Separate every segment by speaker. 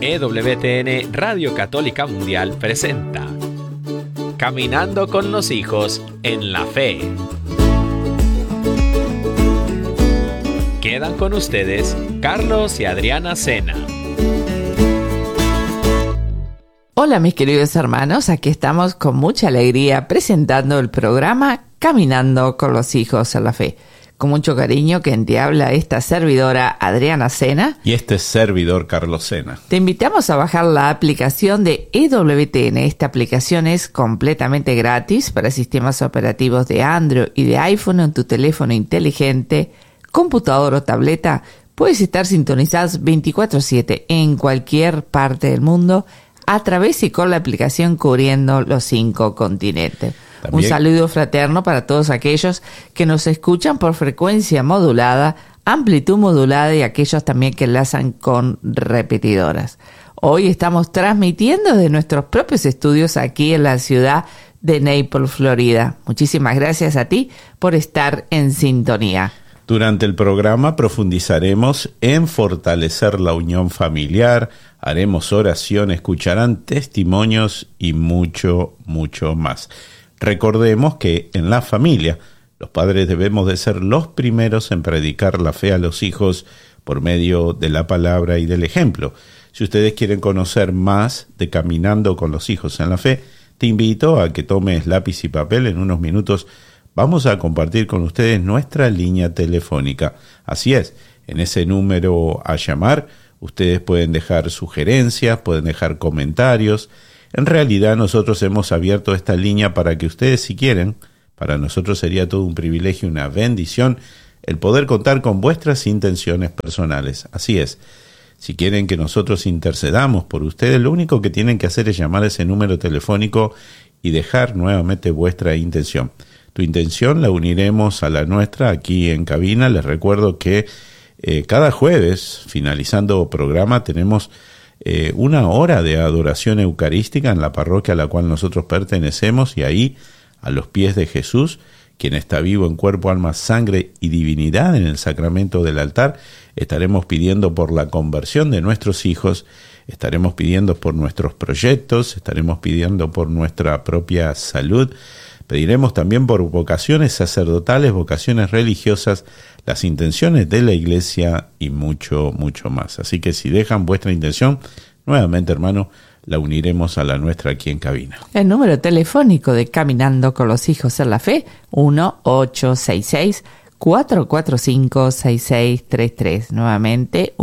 Speaker 1: EWTN Radio Católica Mundial presenta Caminando con los hijos en la fe. Quedan con ustedes Carlos y Adriana Sena.
Speaker 2: Hola mis queridos hermanos, aquí estamos con mucha alegría presentando el programa Caminando con los hijos en la fe. Con mucho cariño, quien te habla esta servidora Adriana Sena.
Speaker 3: Y este servidor Carlos Sena.
Speaker 2: Te invitamos a bajar la aplicación de EWTN. Esta aplicación es completamente gratis para sistemas operativos de Android y de iPhone en tu teléfono inteligente, computador o tableta. Puedes estar sintonizados 24/7 en cualquier parte del mundo a través y con la aplicación cubriendo los 5 continentes. También un saludo fraterno para todos aquellos que nos escuchan por frecuencia modulada, amplitud modulada y aquellos también que enlazan con repetidoras. Hoy estamos transmitiendo de nuestros propios estudios aquí en la ciudad de Naples, Florida. Muchísimas gracias a ti por estar en sintonía.
Speaker 3: Durante el programa profundizaremos en fortalecer la unión familiar, haremos oración, escucharán testimonios y mucho, mucho más. Recordemos que en la familia los padres debemos de ser los primeros en predicar la fe a los hijos por medio de la palabra y del ejemplo. Si ustedes quieren conocer más de Caminando con los hijos en la fe, te invito a que tomes lápiz y papel. En unos minutos vamos a compartir con ustedes nuestra línea telefónica. Así es, en ese número a llamar, ustedes pueden dejar sugerencias, pueden dejar comentarios. En realidad nosotros hemos abierto esta línea para que ustedes, si quieren, para nosotros sería todo un privilegio, una bendición, el poder contar con vuestras intenciones personales. Así es, si quieren que nosotros intercedamos por ustedes, lo único que tienen que hacer es llamar a ese número telefónico y dejar nuevamente vuestra intención. Tu intención la uniremos a la nuestra aquí en cabina. Les recuerdo que cada jueves, finalizando programa, tenemos una hora de adoración eucarística en la parroquia a la cual nosotros pertenecemos, y ahí, a los pies de Jesús, quien está vivo en cuerpo, alma, sangre y divinidad en el sacramento del altar, estaremos pidiendo por la conversión de nuestros hijos, estaremos pidiendo por nuestros proyectos, estaremos pidiendo por nuestra propia salud, pediremos también por vocaciones sacerdotales, vocaciones religiosas, las intenciones de la iglesia y mucho, mucho más. Así que si dejan vuestra intención, nuevamente, hermano, la uniremos a la nuestra aquí en cabina.
Speaker 2: El número telefónico de Caminando con los hijos en la fe, 1-866-445-6633. Nuevamente,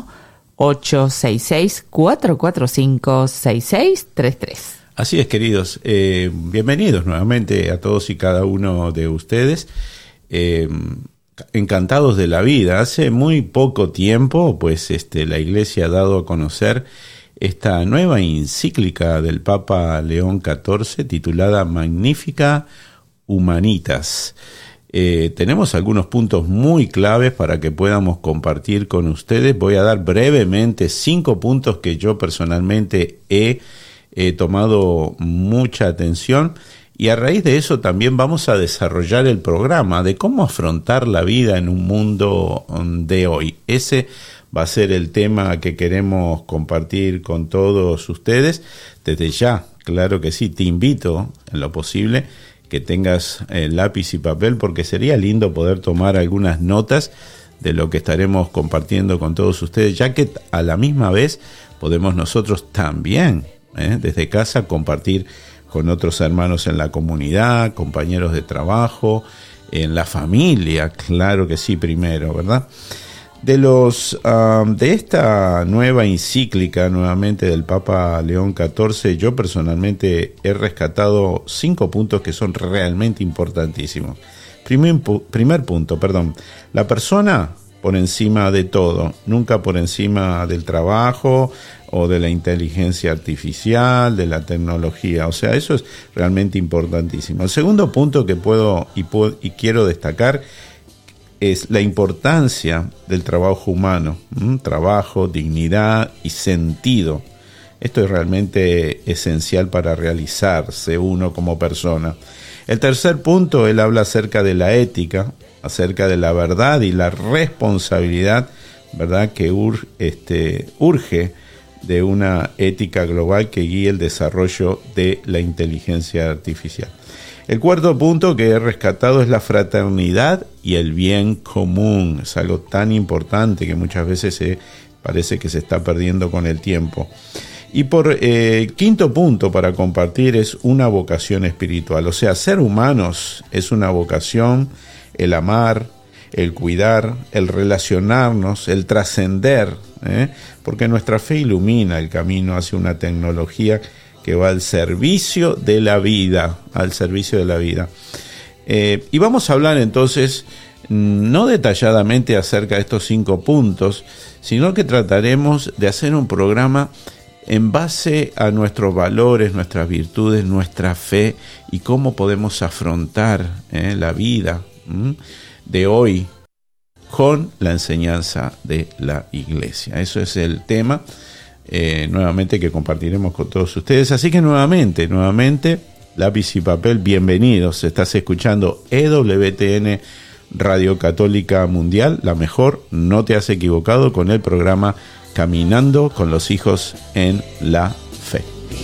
Speaker 2: 1-866-445-6633.
Speaker 3: Así es, queridos. Bienvenidos nuevamente a todos y cada uno de ustedes. Encantados de la vida. Hace muy poco tiempo, pues la Iglesia ha dado a conocer esta nueva encíclica del Papa León XIV titulada Magnificat Humanitas. Tenemos algunos puntos muy claves para que podamos compartir con ustedes. Voy a dar brevemente 5 puntos que yo personalmente he tomado mucha atención. Y a raíz de eso también vamos a desarrollar el programa de cómo afrontar la vida en un mundo de hoy. Ese va a ser el tema que queremos compartir con todos ustedes. Desde ya, claro que sí, te invito en lo posible que tengas lápiz y papel, porque sería lindo poder tomar algunas notas de lo que estaremos compartiendo con todos ustedes, ya que a la misma vez podemos nosotros también, desde casa, compartir con otros hermanos en la comunidad, compañeros de trabajo, en la familia, claro que sí, primero, ¿verdad? De esta nueva encíclica, nuevamente del Papa León XIV, yo personalmente he rescatado 5 puntos que son realmente importantísimos. Primer punto, la persona por encima de todo, nunca por encima del trabajo o de la inteligencia artificial, de la tecnología. O sea, eso es realmente importantísimo. El segundo punto que puedo y quiero destacar es la importancia del trabajo humano, trabajo, dignidad y sentido. Esto es realmente esencial para realizarse uno como persona. El tercer punto, él habla acerca de la ética, acerca de la verdad y la responsabilidad, ¿verdad?, que urge de una ética global que guíe el desarrollo de la inteligencia artificial. El cuarto punto que he rescatado es la fraternidad y el bien común. Es algo tan importante que muchas veces parece que se está perdiendo con el tiempo. Y por quinto punto para compartir es una vocación espiritual. O sea, ser humanos es una vocación, el amar, el cuidar, el relacionarnos, el trascender, porque nuestra fe ilumina el camino hacia una tecnología que va al servicio de la vida, y vamos a hablar entonces, no detalladamente acerca de estos 5 puntos, sino que trataremos de hacer un programa en base a nuestros valores, nuestras virtudes, nuestra fe y cómo podemos afrontar la vida de hoy con la enseñanza de la Iglesia. Eso es el tema nuevamente que compartiremos con todos ustedes. Así que nuevamente, lápiz y papel, bienvenidos. Estás escuchando EWTN Radio Católica Mundial, la mejor, no te has equivocado, con el programa Caminando con los Hijos en la